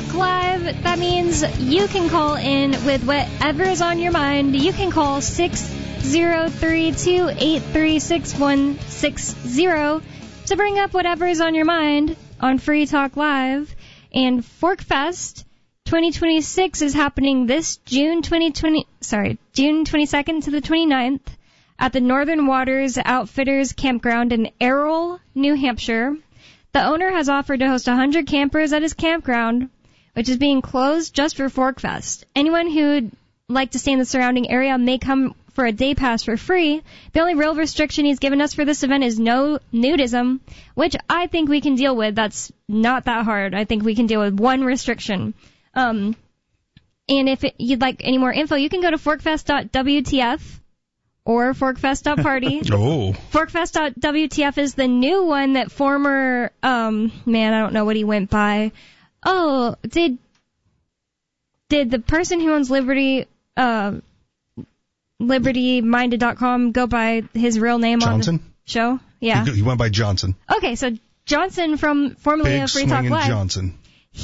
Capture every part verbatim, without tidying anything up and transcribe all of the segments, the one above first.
Talk Live. That means you can call in with whatever is on your mind. You can call six zero three two, eight three six, one six zero to bring up whatever is on your mind on Free Talk Live. And Forkfest twenty twenty-six is happening this June twenty twenty, sorry, June twenty-second to the twenty-ninth at the Northern Waters Outfitters Campground in Errol, New Hampshire. The owner has offered to host one hundred campers at his campground, which is being closed just for Forkfest. Anyone who would like to stay in the surrounding area may come for a day pass for free. The only real restriction he's given us for this event is no nudism, which I think we can deal with. That's not that hard. I think we can deal with one restriction. Um, and if it, you'd like any more info, you can go to forkfest dot w t f or forkfest dot party. Oh. forkfest dot w t f is the new one that former, um, man, I don't know what he went by. Oh, did, did the person who owns Liberty, uh, liberty minded dot com go by his real name Johnson? on the show? Yeah. He, he went by Johnson. Okay, so Johnson from formerly Big of Free Talk swinging Live. Johnson.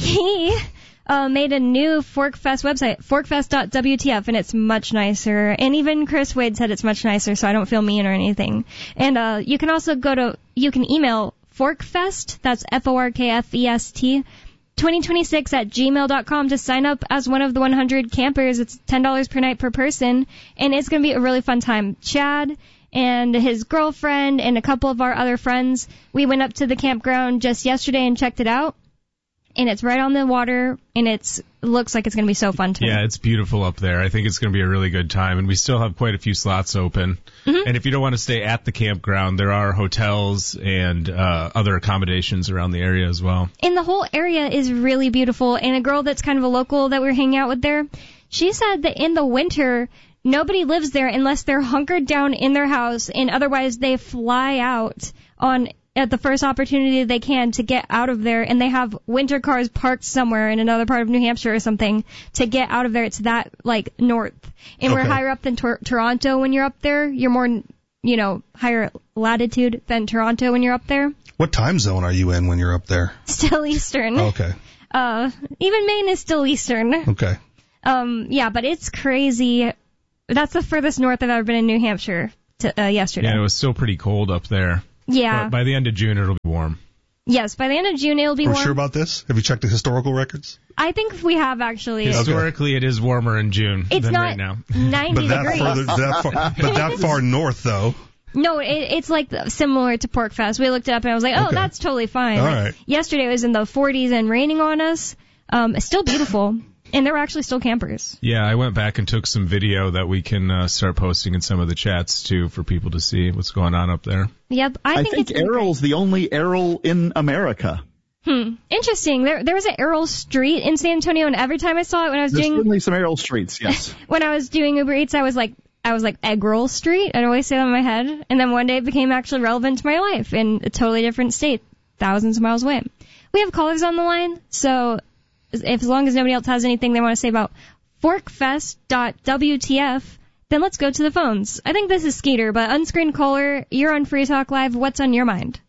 He uh, made a new Forkfest website, forkfest dot w t f, and it's much nicer. And even Chris Wade said it's much nicer, so I don't feel mean or anything. And uh, you can also go to, you can email Forkfest, that's F O R K F E S T, twenty twenty-six at gmail dot com to sign up as one of the one hundred campers. It's ten dollars per night per person, and it's going to be a really fun time. Chad and his girlfriend and a couple of our other friends, we went up to the campground just yesterday and checked it out. And it's right on the water, and it's, it looks like it's going to be so fun too. Yeah, it's beautiful up there. I think it's going to be a really good time, and we still have quite a few slots open. Mm-hmm. And if you don't want to stay at the campground, there are hotels and uh, other accommodations around the area as well. And the whole area is really beautiful. And a girl that's kind of a local that we were hanging out with there, she said that in the winter, nobody lives there unless they're hunkered down in their house, and otherwise they fly out on at the first opportunity they can to get out of there, and they have winter cars parked somewhere in another part of New Hampshire or something to get out of there. It's that, like, north. And okay. We're higher up than tor- Toronto when you're up there. You're more, you know, higher latitude than Toronto when you're up there. What time zone are you in when you're up there? Still Eastern. Okay. Uh, even Maine is still Eastern. Okay. Um, yeah, but it's crazy. That's the furthest north I've ever been in New Hampshire to, uh, yesterday. Yeah, it was still pretty cold up there. Yeah. But by the end of June, it'll be warm. Yes, by the end of June, it'll be Are warm. you sure about this? Have you checked the historical records? I think we have, actually. Historically, okay. It is warmer in June it's than not right now. ninety but that degrees. Further, that far, but that far north, though. No, it, it's like similar to Porkfest. We looked it up, and I was like, oh, okay. that's totally fine. All like, right. Yesterday, it was in the forties and raining on us. Um, it's still beautiful. And there were actually still campers. Yeah, I went back and took some video that we can uh, start posting in some of the chats, too, for people to see what's going on up there. Yep, I think, I think it's Errol's the only Errol in America. Hmm, interesting. There there was an Errol Street in San Antonio, and every time I saw it when I was There's doing... certainly some Errol Streets, yes. When I was doing Uber Eats, I was like, I was like, Egg Roll Street? I'd always say that in my head. And then one day it became actually relevant to my life in a totally different state, thousands of miles away. We have callers on the line, so... If, as long as nobody else has anything they want to say about forkfest dot w t f, then let's go to the phones. I think this is Skeeter, but unscreened caller, you're on Free Talk Live. What's on your mind?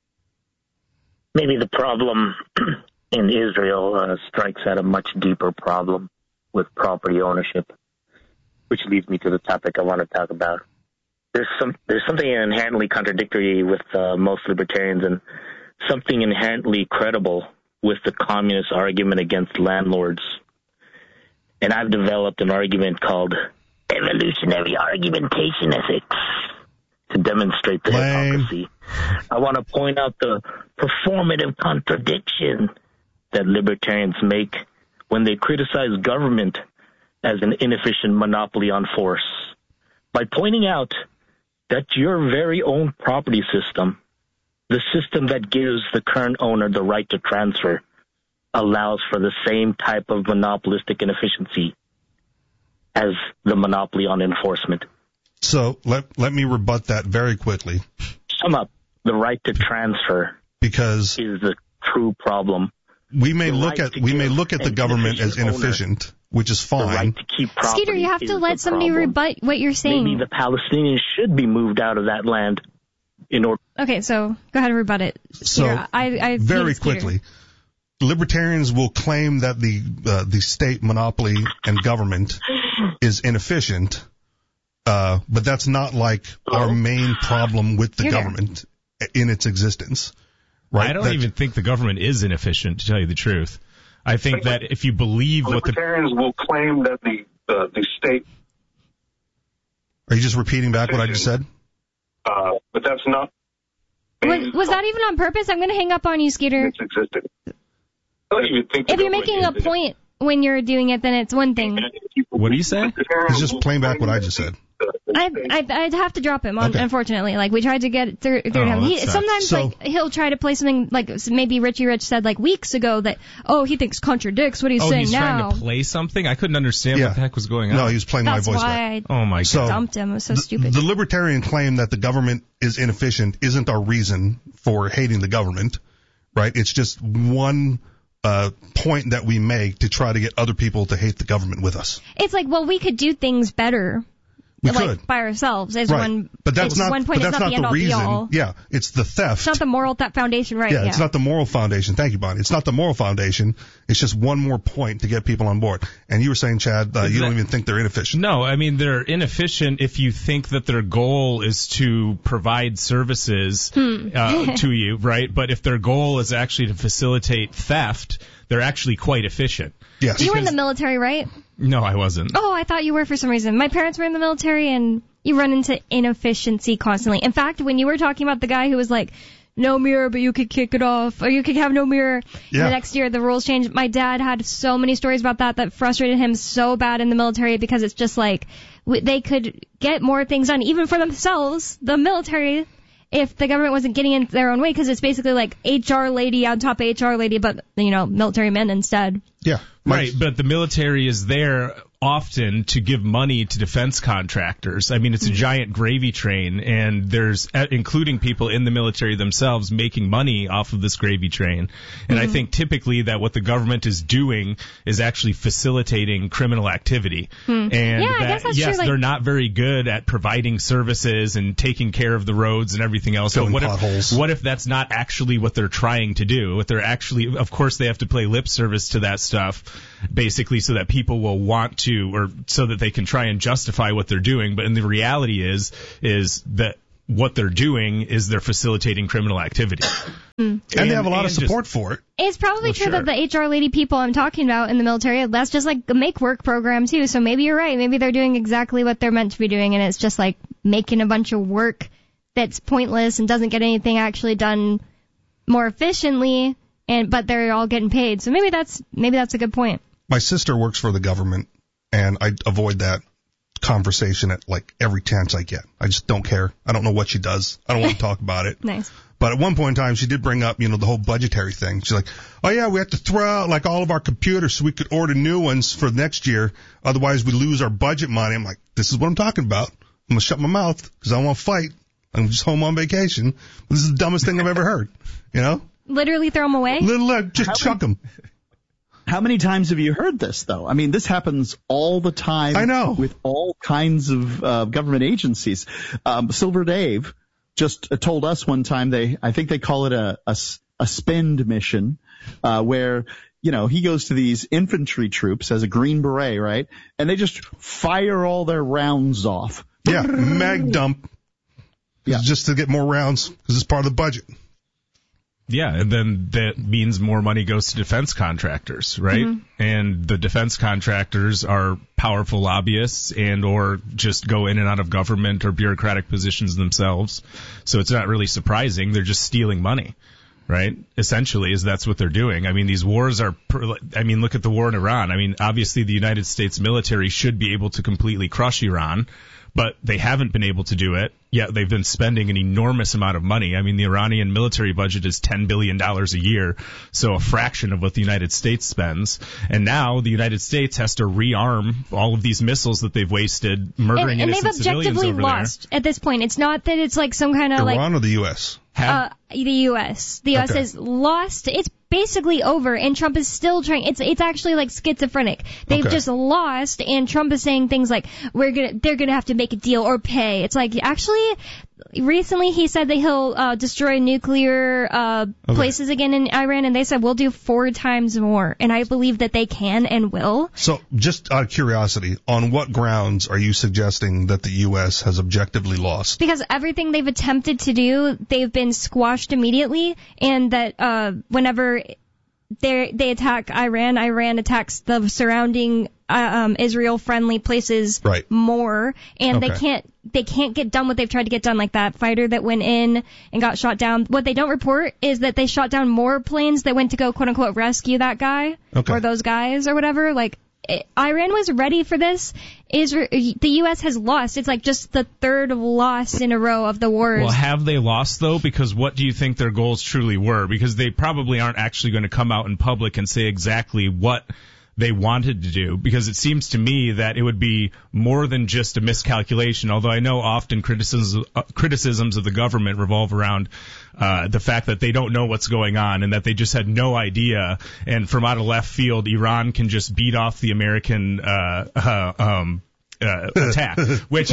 Maybe the problem in Israel uh, strikes at a much deeper problem with property ownership, which leads me to the topic I want to talk about. There's some there's something inherently contradictory with uh, most libertarians and something inherently credible with the communist argument against landlords. And I've developed an argument called evolutionary argumentation ethics to demonstrate the Lame. hypocrisy. I want to point out the performative contradiction that libertarians make when they criticize government as an inefficient monopoly on force by pointing out that your very own property system, the system that gives the current owner the right to transfer, allows for the same type of monopolistic inefficiency as the monopoly on enforcement. So let let me rebut that very quickly. Sum up, the right to transfer because is the true problem. We may The look right at we may look at the government as inefficient, owner, which is fine. The right to keep property Skeeter, you have to let somebody problem. rebut what you're saying. Maybe the Palestinians should be moved out of that land in order. Okay, so go ahead and rebut it. So Skeeter, I, I very quickly, libertarians will claim that the uh, the state monopoly and government is inefficient, uh, but that's not like our main problem with the You're government there. in its existence. Right? I don't that, even think the government is inefficient, to tell you the truth. I think that if you believe what the libertarians will claim that the uh, the state. Are you just repeating back what I just said? Uh, but that's not. Was, was that even on purpose? I'm going to hang up on you, Skeeter. It's existed. I don't even think If you're making a point when you're doing it, then it's one thing. What do you say? He's just playing back what I just said. I'd, I'd, I'd have to drop him, Okay. unfortunately. Like, we tried to get it through, through Oh, him. that He, sucks. sometimes, So- like, he'll try to play something, like, maybe Richie Rich said, like, weeks ago that, oh, he thinks contradicts what he's Oh, saying he's now. trying to play something? I couldn't understand Yeah. what the heck was going on. No, he was playing That's my voice back. why Oh, my So- God. I dumped him. It was so The- stupid. The libertarian claim that the government is inefficient isn't our reason for hating the government, right? It's just one uh, point that we make to try to get other people to hate the government with us. It's like, well, we could do things better. We like, could. by ourselves. Is Right. one, but that's it's not, one point. but It's that's not not the end the all be reason. all. Yeah, it's the theft. It's not the moral that foundation, right? Yeah, Yeah, it's not the moral foundation. Thank you, Bonnie. It's not the moral foundation. It's just one more point to get people on board. And you were saying, Chad, uh, you don't even think they're inefficient. No, I mean, they're inefficient if you think that their goal is to provide services uh, to you, right? But if their goal is actually to facilitate theft, they're actually quite efficient. Yes. You were in the military, right? No, I wasn't. Oh, I thought you were for some reason. My parents were in the military, and you run into inefficiency constantly. In fact, when you were talking about the guy who was like, no mirror, but you could kick it off, or you could have no mirror, Yeah. the next year the rules changed. My dad had so many stories about that that frustrated him so bad in the military because it's just like w- they could get more things done, even for themselves, the military, if the government wasn't getting in their own way, because it's basically like H R lady on top of H R lady, but, you know, military men instead. Yeah. My- Right, but the military is there often to give money to defense contractors. I mean, it's a giant gravy train, and there's, uh, including people in the military themselves, making money off of this gravy train. And I think typically that what the government is doing is actually facilitating criminal activity. And Yeah, I that, guess that's yes, true, like- they're not very good at providing services and taking care of the roads and everything else. Filling So what potholes. if, what if that's not actually what they're trying to do? What they're actually, of course, they have to play lip service to that stuff, basically, so that people will want to, or so that they can try and justify what they're doing. But in the reality is, is that what they're doing is they're facilitating criminal activity. and they have a lot of and just- support for it. It's probably Well, true sure. that the H R lady people I'm talking about in the military, that's just like a make work program too. So maybe you're right. Maybe they're doing exactly what they're meant to be doing, and it's just like making a bunch of work that's pointless and doesn't get anything actually done more efficiently. And but they're all getting paid. So maybe that's maybe that's a good point. My sister works for the government, and I avoid that conversation at like every chance I get. I just don't care. I don't know what she does. I don't want to talk about it. Nice. But at one point in time, she did bring up, you know, the whole budgetary thing. She's like, oh yeah, we have to throw out like all of our computers so we could order new ones for next year. Otherwise we lose our budget money. I'm like, this is what I'm talking about. I'm going to shut my mouth because I don't want to fight. I'm just home on vacation. This is the dumbest thing I've ever heard. You know? Literally throw them away. Little, uh, just How chuck them. How many times have you heard this, though? I mean, this happens all the time. I know. With all kinds of uh, government agencies. Um, Silver Dave just uh, told us one time they, I think they call it a, a, s- a spend mission, uh, where, you know, he goes to these infantry troops as a Green Beret, right? And they just fire all their rounds off. Yeah, mag dump. Yeah. Just to get more rounds because it's part of the budget. Yeah, and then that means more money goes to defense contractors, right? And the defense contractors are powerful lobbyists and or just go in and out of government or bureaucratic positions themselves. So it's not really surprising. They're just stealing money, right? Essentially, is that's what they're doing. I mean, these wars are, I mean, look at the war in Iran. I mean, obviously the United States military should be able to completely crush Iran, but they haven't been able to do it. Yet they've been spending an enormous amount of money. I mean, the Iranian military budget is ten billion dollars a year, so a fraction of what the United States spends. And now the United States has to rearm all of these missiles that they've wasted, murdering And, and they've innocent civilians objectively over lost at this point. It's not that it's like some kind of like Iran or the U S? there. Have, uh, the U S. The U S Okay. is lost. It's basically over, and Trump is still trying. It's it's actually like schizophrenic. They've Okay. just lost, and Trump is saying things like, "We're gonna, they're gonna have to make a deal or pay." It's like actually, recently he said that he'll uh, destroy nuclear uh, Okay. places again in Iran, and they said we'll do four times more. And I believe that they can and will. So, just out of curiosity, on what grounds are you suggesting that the U S has objectively lost? Because everything they've attempted to do, they've been squashed immediately, and that uh, whenever they they attack Iran, Iran attacks the surrounding uh, um, Israel-friendly places Right. more, and they Okay. can't they can't get done what they've tried to get done, like that fighter that went in and got shot down. What they don't report is that they shot down more planes that went to go quote unquote rescue that guy Okay. or those guys or whatever. Like it, Iran was ready for this. Israel, the U S has lost. It's like just the third loss in a row of the wars. Well, have they lost, though? Because what do you think their goals truly were? Because they probably aren't actually going to come out in public and say exactly what they wanted to do, because it seems to me that it would be more than just a miscalculation, although I know often criticisms, uh, criticisms of the government revolve around uh, the fact that they don't know what's going on and that they just had no idea, and from out of left field, Iran can just beat off the American uh, uh, um Uh, attack, which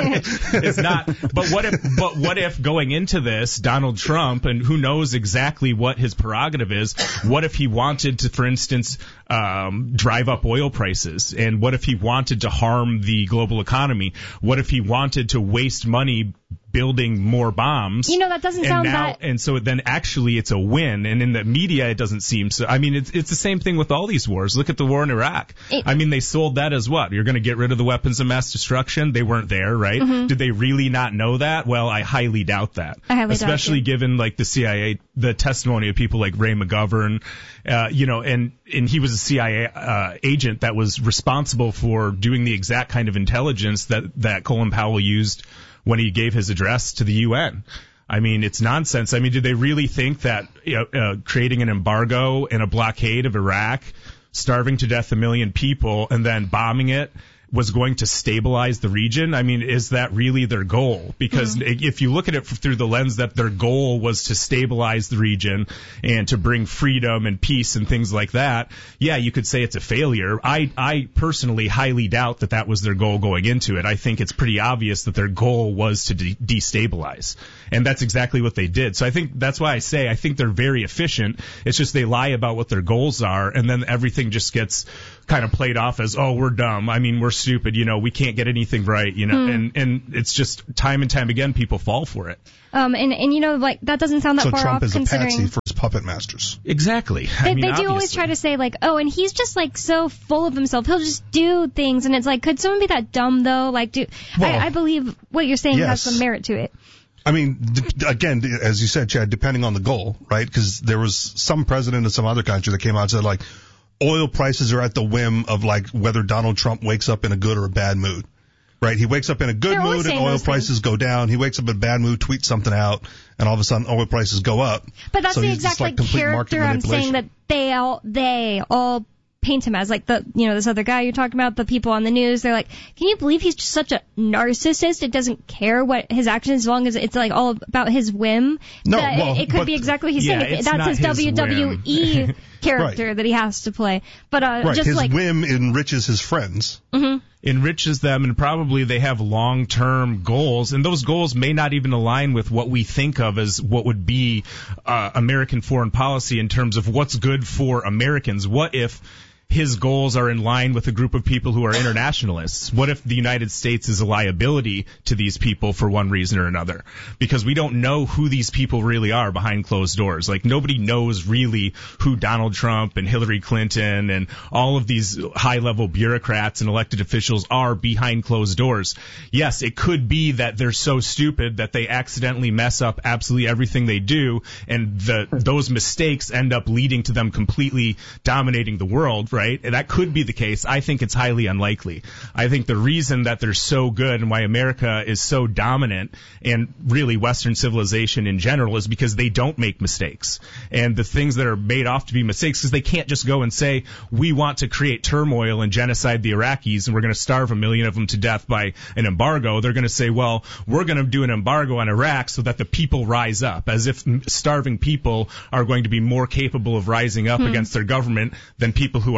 is not. But what if? But what if going into this, Donald Trump, and who knows exactly what his prerogative is? What if he wanted to, for instance, um, drive up oil prices? And what if he wanted to harm the global economy? What if he wanted to waste money building more bombs? You know, that doesn't and sound now, that... And so then actually it's a win. And in the media, it doesn't seem so. I mean, it's, it's the same thing with all these wars. Look at the war in Iraq. It, I mean, they sold that as what? You're going to get rid of the weapons of mass destruction? They weren't there, right? Mm-hmm. Did they really not know that? Well, I highly doubt that. I highly Especially doubt it. given like the C I A, the testimony of people like Ray McGovern, uh, you know, and, and he was a C I A uh, agent that was responsible for doing the exact kind of intelligence that, that Colin Powell used when he gave his address to the U N. I mean, it's nonsense. I mean, did they really think that you know, uh, creating an embargo and a blockade of Iraq, starving to death a million people, and then bombing it was going to stabilize the region? I mean, is that really their goal? Because mm-hmm. if you look at it through the lens that their goal was to stabilize the region and to bring freedom and peace and things like that, yeah, you could say it's a failure. I, I personally highly doubt that that was their goal going into it. I think it's pretty obvious that their goal was to de- destabilize. And that's exactly what they did. So I think that's why I say I think they're very efficient. It's just they lie about what their goals are, and then everything just gets kind of played off as, oh, we're dumb. I mean, we're stupid. You know, we can't get anything right. You know, Hmm. and and it's just time and time again people fall for it. Um, and, and you know, like, that doesn't sound that So far Trump off is a considering... patsy for his puppet masters. Exactly. They, I mean, they do always obviously. try to say, like, oh, and he's just, like, so full of himself. He'll just do things, and it's like, could someone be that dumb, though? Like, do Well, I, I believe what you're saying yes. has some merit to it. I mean, d- again, d- as you said, Chad, depending on the goal, right? Because there was some president of some other country that came out and said, like, oil prices are at the whim of, like, whether Donald Trump wakes up in a good or a bad mood. Right? He wakes up in a good They're always mood and saying oil those prices things. go down. He wakes up in a bad mood, tweets something out, and all of a sudden oil prices go up. But that's So the he's exact just, like, like complete market character I'm saying manipulation. that they all they all paint him as, like the you know this other guy you're talking about, the people on the news. They're like, can you believe he's just such a narcissist? It doesn't care what his actions, as long as it's like all about his whim. No, That well, it could but- be exactly what he's Yeah, saying. it's That's not his, his W W E whim. character Right. that he has to play. But uh, Right. just His like whim enriches his friends. enriches them, and probably they have long-term goals, and those goals may not even align with what we think of as what would be uh, American foreign policy in terms of what's good for Americans. What if his goals are in line with a group of people who are internationalists? What if the United States is a liability to these people for one reason or another? Because we don't know who these people really are behind closed doors. Like, nobody knows really who Donald Trump and Hillary Clinton and all of these high-level bureaucrats and elected officials are behind closed doors. Yes, it could be that they're so stupid that they accidentally mess up absolutely everything they do, and the, those mistakes end up leading to them completely dominating the world, right? And that could be the case. I think it's highly unlikely. I think the reason that they're so good and why America is so dominant, and really Western civilization in general, is because they don't make mistakes. And the things that are made off to be mistakes, because they can't just go and say, we want to create turmoil and genocide the Iraqis, and we're going to starve a million of them to death by an embargo. They're going to say, well, we're going to do an embargo on Iraq so that the people rise up, as if starving people are going to be more capable of rising up Hmm. against their government than people who are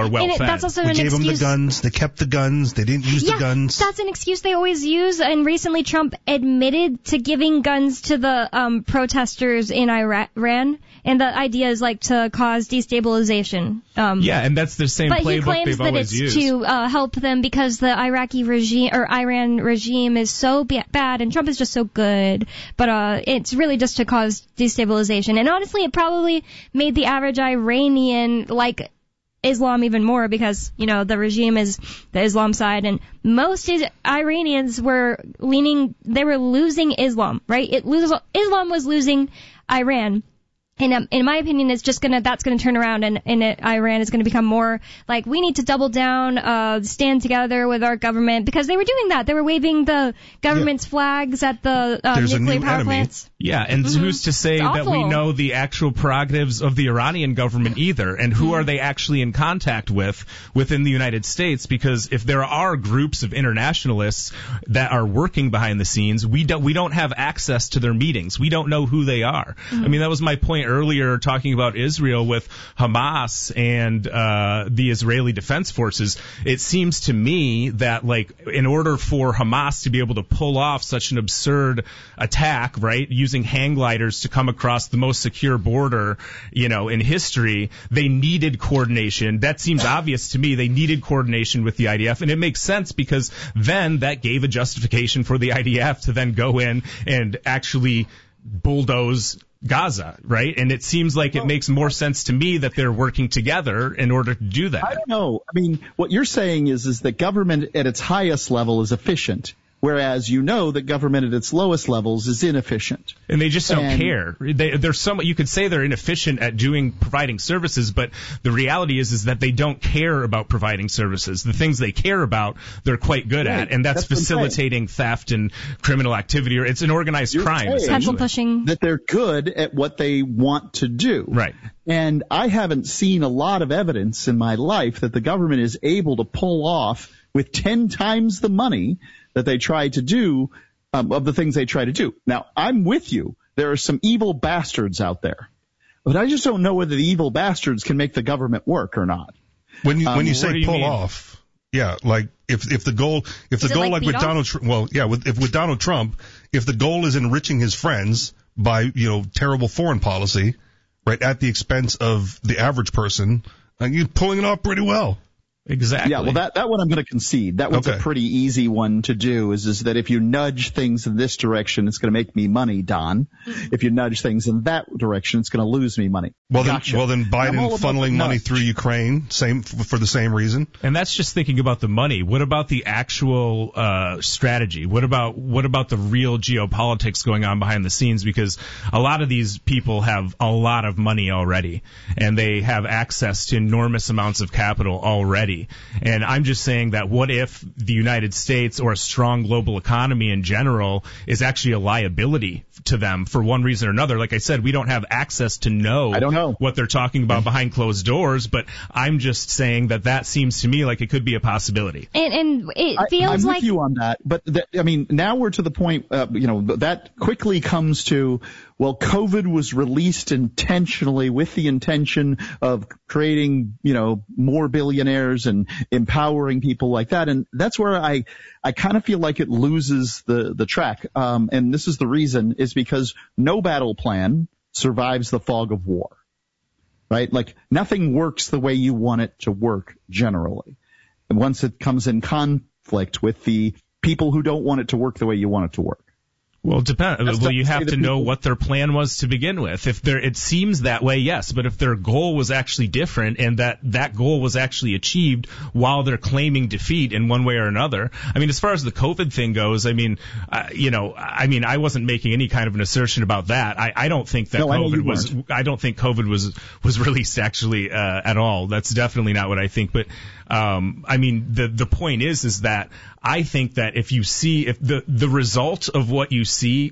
are well and it, fed. that's also We an gave excuse. them the guns. They kept the guns. They didn't use yeah, the guns. that's an excuse they always use. And recently, Trump admitted to giving guns to the um, protesters in Iran, and the idea is like to cause destabilization. Um, Yeah, and that's the same but he playbook claims they've that always it's used. to uh, help them because the Iraqi regime or Iran regime is so ba- bad, and Trump is just so good. But uh, it's really just to cause destabilization. And honestly, it probably made the average Iranian like Islam even more because, you know, the regime is the Islam side, and most is- Iranians were leaning, they were losing Islam, right? It lose, Islam was losing Iran. And um, in my opinion, it's just gonna that's gonna turn around, and, and it, Iran is gonna become more like we need to double down, uh, stand together with our government, because they were doing that. They were waving the government's yeah. flags at the uh, There's nuclear a new power enemy. plants. Yeah, and Mm-hmm. who's to say It's that we awful. know the actual prerogatives of the Iranian government either, and who Mm-hmm. are they actually in contact with within the United States? Because if there are groups of internationalists that are working behind the scenes, we don't we don't have access to their meetings. We don't know who they are. Mm-hmm. I mean, that was my point earlier talking about Israel with Hamas and uh, the Israeli Defense Forces. It seems to me that, like, in order for Hamas to be able to pull off such an absurd attack, right, using hang gliders to come across the most secure border, you know, in history, they needed coordination. That seems obvious to me. They needed coordination with the I D F, and it makes sense because then that gave a justification for the I D F to then go in and actually bulldoze Gaza, right? And it seems like it makes more sense to me that they're working together in order to do that. I don't know. I mean, what you're saying is is that government at its highest level is efficient, whereas you know that government at its lowest levels is inefficient. And they just don't And- care. They, they're somewhat, you could say they're inefficient at doing, providing services, but the reality is, is that they don't care about providing services. The things they care about, they're quite good Right. at, and that's, That's what I'm saying. facilitating theft and criminal activity, or it's an organized You're crime, saying- Pencil essentially. pushing. That they're good at what they want to do. Right. And I haven't seen a lot of evidence in my life that the government is able to pull off with ten times the money that they try to do, um, of the things they try to do. Now, I'm with you. There are some evil bastards out there. But I just don't know whether the evil bastards can make the government work or not. When you Um, when you what say do you pull mean? off, yeah, like if if the goal if the Is it goal like like, beat with off? Donald Trump, well, yeah, with if with Donald Trump, if the goal is enriching his friends by, you know, terrible foreign policy, right, at the expense of the average person, uh, you're pulling it off pretty well. Exactly. Yeah, well, that, that one I'm going to concede. That one's Okay. a pretty easy one to do, is, is that if you nudge things in this direction, it's going to make me money, Don. If you nudge things in that direction, it's going to lose me money. Well, then, Gotcha. well, then I'm all Biden about funneling the money nudge. through Ukraine, same for the same reason. And that's just thinking about the money. What about the actual uh, strategy? What about what about the real geopolitics going on behind the scenes? Because a lot of these people have a lot of money already, and they have access to enormous amounts of capital already. And I'm just saying that what if the United States or a strong global economy in general is actually a liability to them for one reason or another? Like I said, we don't have access to know, I don't know. what they're talking about behind closed doors, but I'm just saying that that seems to me like it could be a possibility. And, and it I, feels I'm like with you on that, but that, I mean, now we're to the point, uh, you know, that quickly comes to, well, COVID was released intentionally with the intention of creating, you know, more billionaires and empowering people like that. And that's where I, I kind of feel like it loses the, the track. Um, and this is the reason, is because no battle plan survives the fog of war, right? Like nothing works the way you want it to work generally. And once it comes in conflict with the people who don't want it to work the way you want it to work. Well, it depends. That's Well, not you to say have that to know people- what their plan was to begin with. If there, it seems that way, yes. But if their goal was actually different, and that that goal was actually achieved while they're claiming defeat in one way or another, I mean, as far as the COVID thing goes, I mean, uh, you know, I mean, I wasn't making any kind of an assertion about that. I, I don't think that No, I know COVID you was. weren't. I don't think COVID was was released actually uh, at all. That's definitely not what I think. But um, I mean, the the point is, is that I think that if you see if the the result of what you see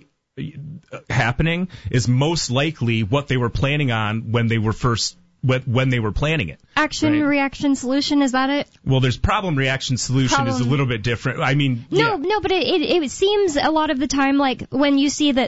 happening is most likely what they were planning on when they were first when they were planning it. action, right? reaction, solution. Is that it? Well, there's problem, reaction, solution is a Problem. little bit different. I mean, No, yeah. no, but it, it it seems a lot of the time like when you see that the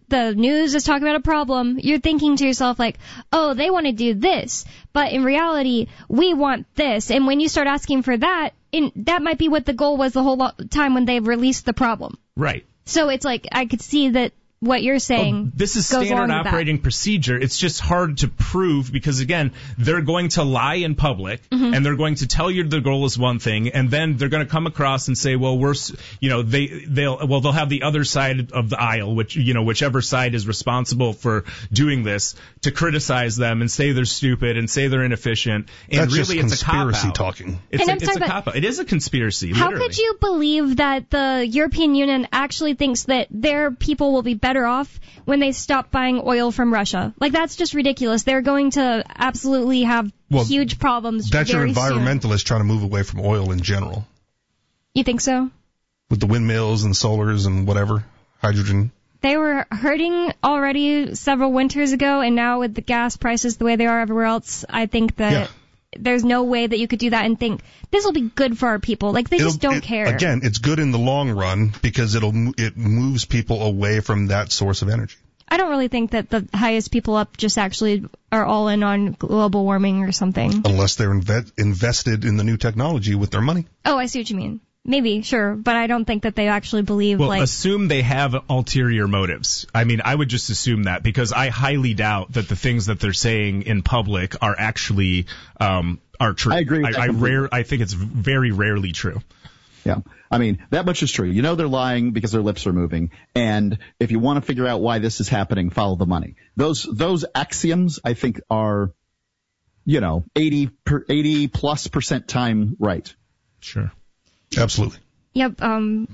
the news is talking about a problem, you're thinking to yourself like, oh, they want to do this. But in reality, we want this. And when you start asking for that, in, that might be what the goal was the whole lo- time when they released the problem. Right. So it's like, I could see that what you're saying well, this is goes standard along with operating that. procedure. It's just hard to prove because, again, they're going to lie in public mm-hmm. and they're going to tell you the goal is one thing, and then they're going to come across and say, well, we're, you know, they, they'll, well, they'll have the other side of the aisle, which, you know, whichever side is responsible for doing this, to criticize them and say they're stupid and say they're inefficient. And That's really, just it's a cop-out. conspiracy talking. It's and a, I'm it's sorry, a cop-out. It is a conspiracy. How literally. could you believe that the European Union actually thinks that their people will be better off when they stop buying oil from Russia? Like, that's just ridiculous. They're going to absolutely have well, huge problems That's very your environmentalist soon. trying to move away from oil in general. You think so? With the windmills and solars and whatever, hydrogen. They were hurting already several winters ago, and now with the gas prices the way they are everywhere else, I think that Yeah. there's no way that you could do that and think, this will be good for our people. Like, they It'll, just don't it, care. Again, it's good in the long run because it'll it moves people away from that source of energy. I don't really think that the highest people up just actually are all in on global warming or something. Unless they're inve- invested in the new technology with their money. Oh, I see what you mean. Maybe, sure, but I don't think that they actually believe, well, like... assume they have ulterior motives. I mean, I would just assume that because I highly doubt that the things that they're saying in public are actually um, are true. I agree with that I, I, completely. rare, I think it's very rarely true. Yeah. I mean, that much is true. You know they're lying because their lips are moving. And if you want to figure out why this is happening, follow the money. Those, those axioms, I think, are, you know, eighty per, eighty plus percent time right. Sure. Absolutely. Yep, um...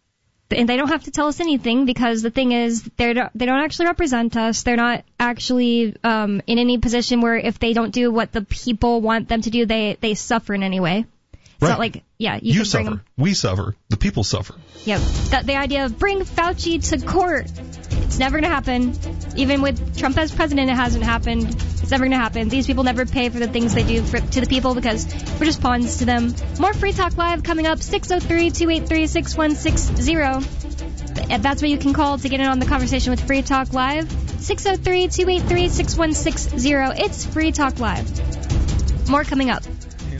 and they don't have to tell us anything because the thing is, they don't, they don't actually represent us. They're not actually um, in any position where if they don't do what the people want them to do, they, they suffer in any way. It's Right. not like, yeah, you, You can bring suffer. them. We suffer. The people suffer. Yep. That, the idea of bring Fauci to court, it's never going to happen. Even with Trump as president, it hasn't happened. It's never going to happen. These people never pay for the things they do for, to the people because we're just pawns to them. More Free Talk Live coming up, six oh three, two eight three, six one six oh. That's what you can call to get in on the conversation with Free Talk Live. six oh three, two eight three, six one six oh. It's Free Talk Live. More coming up.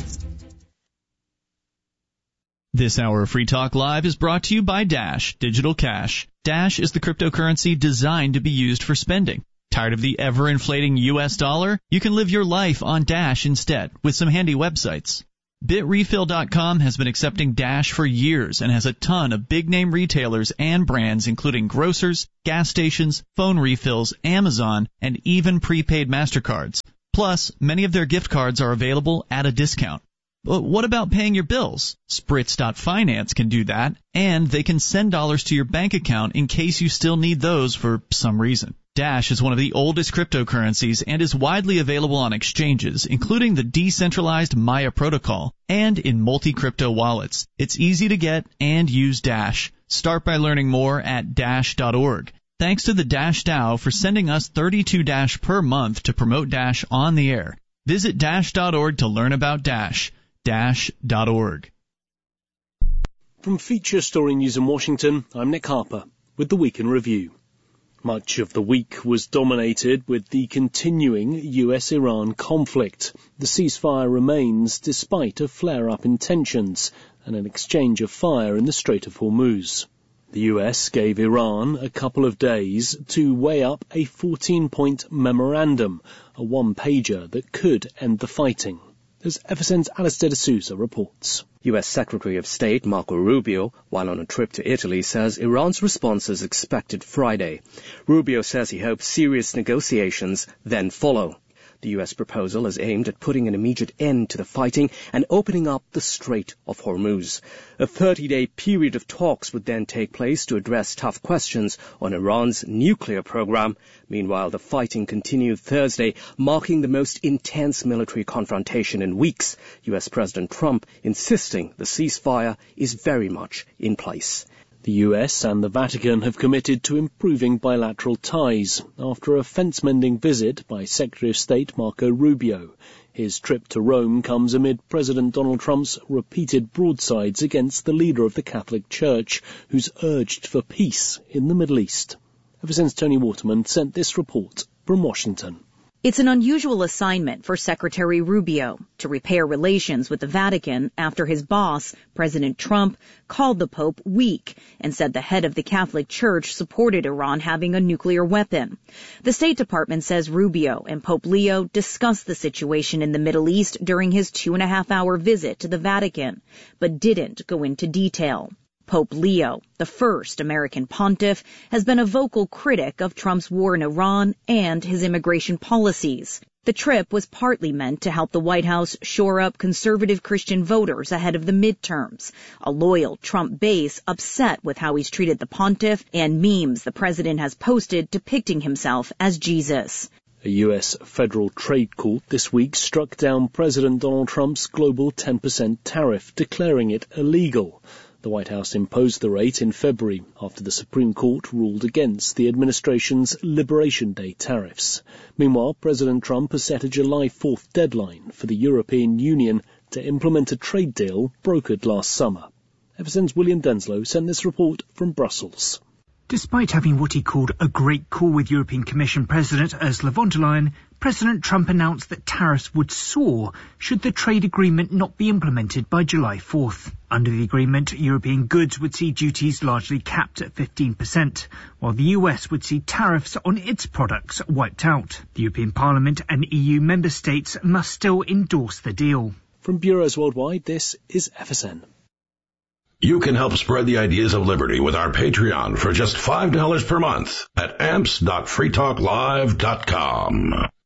This hour of Free Talk Live is brought to you by Dash Digital Cash. Dash is the cryptocurrency designed to be used for spending. Tired of the ever-inflating U S dollar? You can live your life on Dash instead with some handy websites. Bit Refill dot com has been accepting Dash for years and has a ton of big-name retailers and brands including grocers, gas stations, phone refills, Amazon, and even prepaid MasterCards. Plus, many of their gift cards are available at a discount. But what about paying your bills? Spritz dot Finance can do that, and they can send dollars to your bank account in case you still need those for some reason. Dash is one of the oldest cryptocurrencies and is widely available on exchanges, including the decentralized Maya protocol, and in multi-crypto wallets. It's easy to get and use Dash. Start by learning more at dash dot org. Thanks to the Dash DAO for sending us thirty-two Dash per month to promote Dash on the air. Visit dash dot org to learn about Dash. dash dot org. From Feature Story News in Washington, I'm Nick Harper with the Week in Review. Much of the week was dominated with the continuing U S Iran conflict. The ceasefire remains despite a flare-up in tensions and an exchange of fire in the Strait of Hormuz. The U S gave Iran a couple of days to weigh up a fourteen-point memorandum, a one-pager that could end the fighting. As F S N's Alistair D'Souza reports. U S Secretary of State Marco Rubio, while on a trip to Italy, says Iran's response is expected Friday. Rubio says he hopes serious negotiations then follow. The U S proposal is aimed at putting an immediate end to the fighting and opening up the Strait of Hormuz. A thirty-day period of talks would then take place to address tough questions on Iran's nuclear program. Meanwhile, the fighting continued Thursday, marking the most intense military confrontation in weeks. U S President Trump insisting the ceasefire is very much in place. The U S and the Vatican have committed to improving bilateral ties after a fence-mending visit by Secretary of State Marco Rubio. His trip to Rome comes amid President Donald Trump's repeated broadsides against the leader of the Catholic Church, who's urged for peace in the Middle East. Ever since Tony Waterman sent this report from Washington. It's an unusual assignment for Secretary Rubio to repair relations with the Vatican after his boss, President Trump, called the Pope weak and said the head of the Catholic Church supported Iran having a nuclear weapon. The State Department says Rubio and Pope Leo discussed the situation in the Middle East during his two and a half hour visit to the Vatican, but didn't go into detail. Pope Leo, the first American pontiff, has been a vocal critic of Trump's war in Iran and his immigration policies. The trip was partly meant to help the White House shore up conservative Christian voters ahead of the midterms, a loyal Trump base upset with how he's treated the pontiff and memes the president has posted depicting himself as Jesus. A U S federal trade court this week struck down President Donald Trump's global ten percent tariff, declaring it illegal. The White House imposed the rate in February after the Supreme Court ruled against the administration's Liberation Day tariffs. Meanwhile, President Trump has set a July fourth deadline for the European Union to implement a trade deal brokered last summer. Ever since William Denslow sent this report from Brussels. Despite having what he called a great call with European Commission President Ursula von der Leyen, President Trump announced that tariffs would soar should the trade agreement not be implemented by July fourth. Under the agreement, European goods would see duties largely capped at fifteen percent, while the U S would see tariffs on its products wiped out. The European Parliament and E U member states must still endorse the deal. From Bureaus Worldwide, this is F S N. You can help spread the ideas of liberty with our Patreon for just five dollars per month at amps dot free talk live dot com.